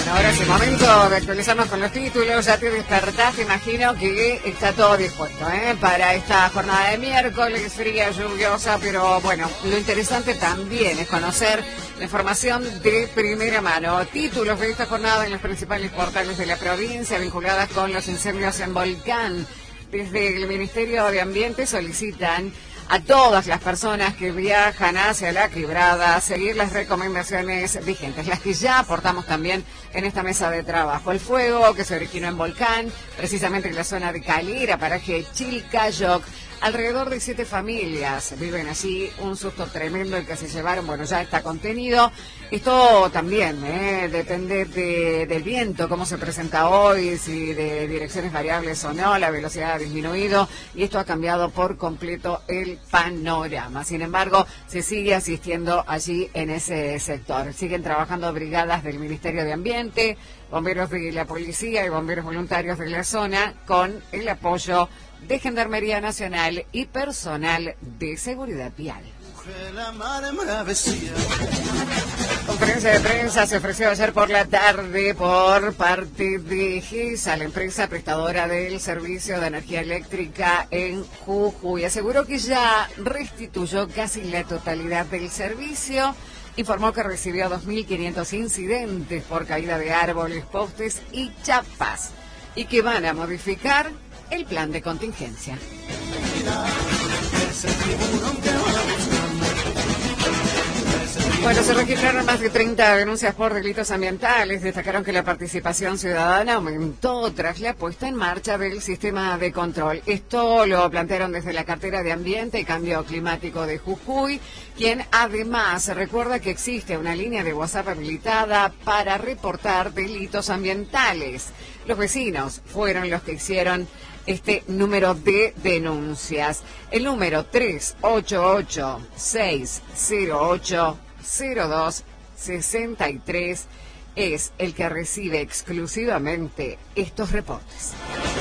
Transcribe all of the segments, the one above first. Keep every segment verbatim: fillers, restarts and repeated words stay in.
Ahora es el momento de actualizarnos con los títulos. Ya te despertaste, imagino que está todo dispuesto, ¿eh? Para esta jornada de miércoles, fría, lluviosa, pero bueno, lo interesante también es conocer la información de primera mano. Títulos de esta jornada en los principales portales de la provincia vinculadas con los incendios en Volcán. Desde el Ministerio de Ambiente solicitan a todas las personas que viajan hacia la Quebrada a seguir las recomendaciones vigentes, las que ya aportamos también en esta mesa de trabajo. El fuego que se originó en Volcán, precisamente en la zona de Calera, paraje Chilcayoc. Alrededor de siete familias viven allí, un susto tremendo el que se llevaron, bueno, ya está contenido. Esto también eh, depende de, del viento, cómo se presenta hoy, si de direcciones variables o no, la velocidad ha disminuido y esto ha cambiado por completo el panorama. Sin embargo, se sigue asistiendo allí en ese sector. Siguen trabajando brigadas del Ministerio de Ambiente, bomberos de la policía y bomberos voluntarios de la zona con el apoyo de Gendarmería Nacional y personal de seguridad vial. Conferencia de prensa se ofreció ayer por la tarde por parte de GESA, la empresa prestadora del servicio de energía eléctrica en Jujuy. Aseguró que ya restituyó casi la totalidad del servicio. Informó que recibió dos mil quinientos incidentes por caída de árboles, postes y chapas y que van a modificar el plan de contingencia. Bueno, se registraron más de treinta denuncias por delitos ambientales. Destacaron que la participación ciudadana aumentó tras la puesta en marcha del sistema de control. Esto lo plantearon desde la cartera de Ambiente y Cambio Climático de Jujuy, quien además recuerda que existe una línea de WhatsApp habilitada para reportar delitos ambientales. Los vecinos fueron los que hicieron este número de denuncias. El número tres ocho ocho, seis cero ocho, cero dos seis tres es el que recibe exclusivamente estos reportes.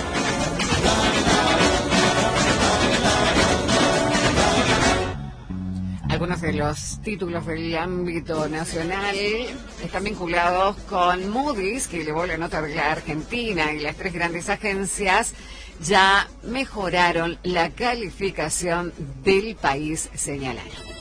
Algunos de los títulos del ámbito nacional están vinculados con Moody's, que elevó la nota de la Argentina, y las tres grandes agencias ya mejoraron la calificación del país, señalaron.